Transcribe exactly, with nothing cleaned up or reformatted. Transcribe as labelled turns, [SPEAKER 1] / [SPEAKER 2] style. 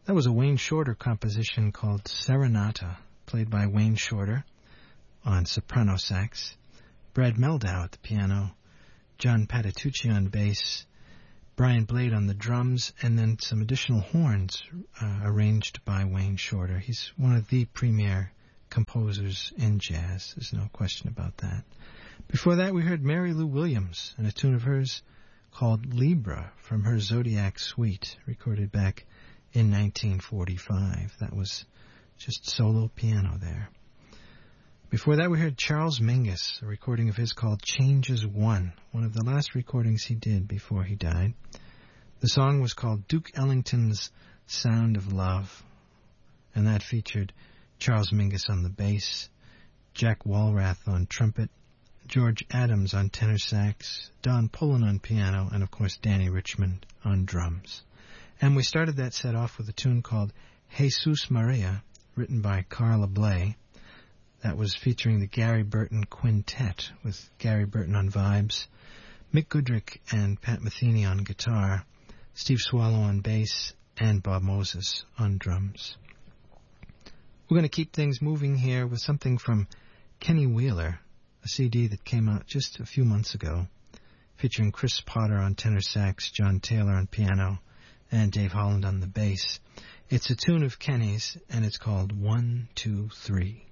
[SPEAKER 1] That was a Wayne Shorter composition called Serenata, played by Wayne Shorter on soprano sax, Brad Meldau at the piano, John Patitucci on bass, Brian Blade on the drums, and then some additional horns uh, arranged by Wayne Shorter. He's one of the premier composers in jazz. There's no question about that. Before that, we heard Mary Lou Williams and a tune of hers called Libra from her Zodiac Suite, recorded back in nineteen forty-five. That was just solo piano there. Before that, we heard Charles Mingus, a recording of his called Changes One, one of the last recordings he did before he died. The song was called Duke Ellington's Sound of Love, and that featured Charles Mingus on the bass, Jack Walrath on trumpet, George Adams on tenor sax, Don Pullen on piano, and of course Danny Richmond on drums. And we started that set off with a tune called Jesus Maria, written by Carla Bley. That was featuring the Gary Burton Quintet, with Gary Burton on vibes, Mick Goodrick and Pat Metheny on guitar, Steve Swallow on bass, and Bob Moses on drums. We're going to keep things moving here with something from Kenny Wheeler, a C D that came out just a few months ago, featuring Chris Potter on tenor sax, John Taylor on piano, and Dave Holland on the bass. It's a tune of Kenny's, and it's called One, Two, Three.